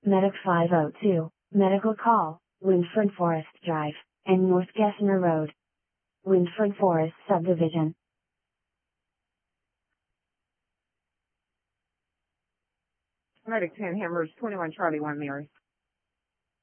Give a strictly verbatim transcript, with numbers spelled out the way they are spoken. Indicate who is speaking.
Speaker 1: Medic five oh two, medical call, Windford Forest Drive, and North Gessner Road. Windford Forest Subdivision.
Speaker 2: Medic ten Hammers, twenty-one Charlie one Mary.